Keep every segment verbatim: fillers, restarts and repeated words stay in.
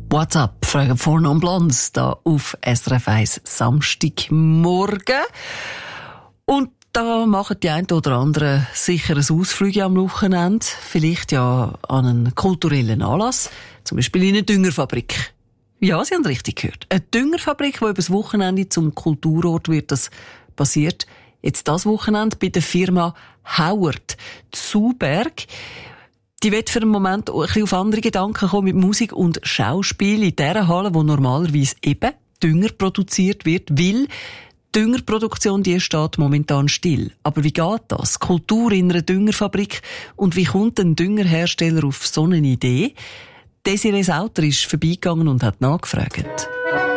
WhatsApp, fragen vorne und Blondes, da auf S R F eins Samstagmorgen. Und da machen die einen oder anderen sicher ein Ausflug am Wochenende, vielleicht ja an einen kulturellen Anlass, zum Beispiel in eine Düngerfabrik. Ja, Sie haben richtig gehört. Eine Düngerfabrik, die über das Wochenende zum Kulturort wird, das passiert jetzt das Wochenende bei der Firma Howard Zuberg. Die wird für einen Moment ein bisschen auf andere Gedanken kommen mit Musik und Schauspiel in dieser Halle, wo normalerweise eben Dünger produziert wird, weil die Düngerproduktion, die steht momentan still. Aber wie geht das? Kultur in einer Düngerfabrik? Und wie kommt ein Düngerhersteller auf so eine Idee? Desiree Sauter ist vorbeigegangen und hat nachgefragt.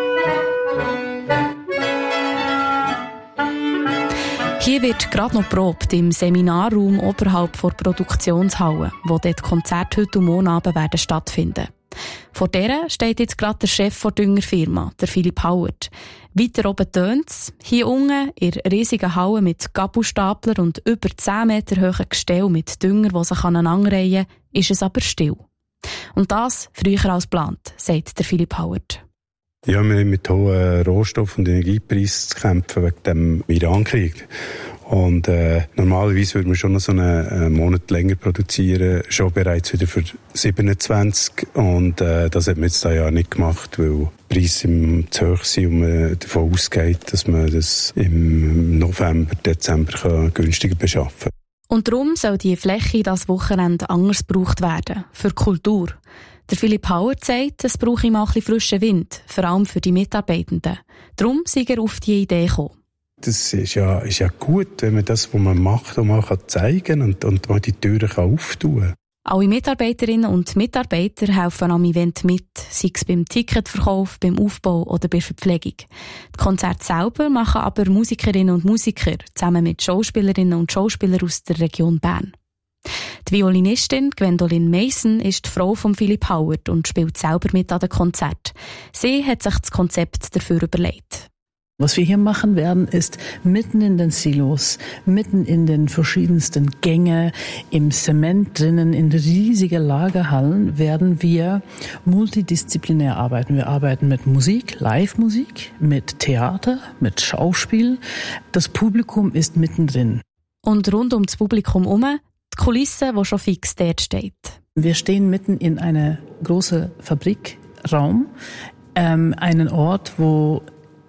Hier wird gerade noch probt im Seminarraum oberhalb der Produktionshalle, wo dort Konzerte heute und morgen Abend werden stattfinden. Vor der steht jetzt gerade der Chef der Düngerfirma, der Philipp Howard. Weiter oben tönt's. Hier unten, in der riesigen Halle mit Gabelstapler und über zehn Meter hohen Gestell mit Dünger, die sich aneinanderreihen, ist es aber still. Und das früher als geplant, sagt der Philipp Howard. Ja, wir haben mit hohen Rohstoff- und Energiepreisen zu kämpfen wegen dem Irankrieg. Und äh, normalerweise würde man schon noch so einen äh, Monat länger produzieren, schon bereits wieder für siebenundzwanzig. Und äh, das hat man jetzt da ja nicht gemacht, weil die Preise im zu hoch sind und man davon ausgeht, dass man das im November, Dezember kann günstiger beschaffen kann. Und darum soll die Fläche das Wochenende anders gebraucht werden, für Kultur. Der Philipp Howard sagt, es brauche ihm auch ein bisschen frischen Wind, vor allem für die Mitarbeitenden. Darum sei er auf die Idee gekommen. Das ist ja, ist ja gut, wenn man das, was man macht, auch mal zeigen kann und, und mal die Türen kann auftun kann. Alle Mitarbeiterinnen und Mitarbeiter helfen am Event mit, sei es beim Ticketverkauf, beim Aufbau oder bei der Verpflegung. Die Konzerte selber machen aber Musikerinnen und Musiker zusammen mit Schauspielerinnen und Schauspielern aus der Region Bern. Die Violinistin Gwendolyn Mason ist die Frau von Philipp Howard und spielt selber mit an den Konzert. Sie hat sich das Konzept dafür überlegt. Was wir hier machen werden, ist mitten in den Silos, mitten in den verschiedensten Gänge, im Zement drinnen, in riesige Lagerhallen werden wir multidisziplinär arbeiten. Wir arbeiten mit Musik, Live-Musik, mit Theater, mit Schauspiel. Das Publikum ist mittendrin. Und rund um das Publikum herum die Kulisse, die schon fix dort steht. Wir stehen mitten in einer großen Fabrikraum, ähm, einen Ort, wo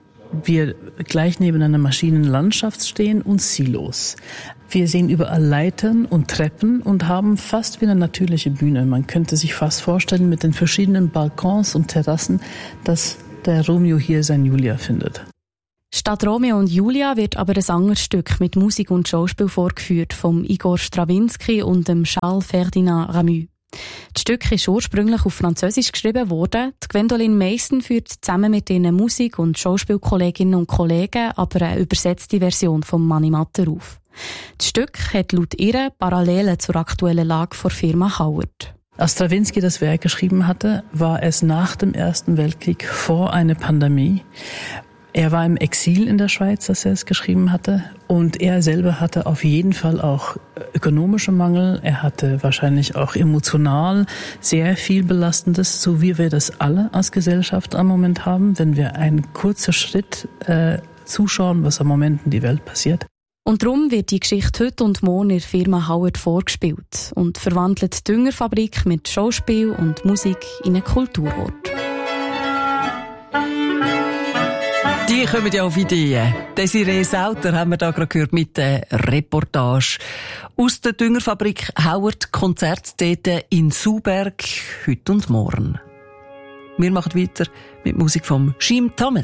wir gleich neben einer Maschinenlandschaft stehen und Silos. Wir sehen überall Leitern und Treppen und haben fast wie eine natürliche Bühne. Man könnte sich fast vorstellen mit den verschiedenen Balkons und Terrassen, dass der Romeo hier sein Julia findet. Statt Romeo und Julia wird aber ein anderes Stück mit Musik und Schauspiel vorgeführt vom Igor Strawinski und dem Charles Ferdinand Ramu. Das Stück ist ursprünglich auf Französisch geschrieben worden. Die Gwendolyn Mason führt zusammen mit ihren Musik- und Schauspielkolleginnen und Kollegen aber eine übersetzte Version von Mani Matter auf. Das Stück hat laut ihr Parallelen zur aktuellen Lage der Firma Howard. Als Strawinski das Werk geschrieben hatte, war es nach dem Ersten Weltkrieg vor einer Pandemie. Er war im Exil in der Schweiz, als er es geschrieben hatte. Und er selber hatte auf jeden Fall auch ökonomische Mangel. Er hatte wahrscheinlich auch emotional sehr viel Belastendes, so wie wir das alle als Gesellschaft am Moment haben, wenn wir einen kurzen Schritt äh, zuschauen, was am Moment in die Welt passiert. Und darum wird die Geschichte heute und morgen in der Firma Howard vorgespielt und verwandelt die Düngerfabrik mit Schauspiel und Musik in einen Kulturort. Die kommen ja auf Ideen. Desiree Sauter haben wir da gerade gehört mit der Reportage aus der Düngerfabrik Howard, Konzert dort in Zuberg, heute und morgen. Wir machen weiter mit Musik von Jim Thomas.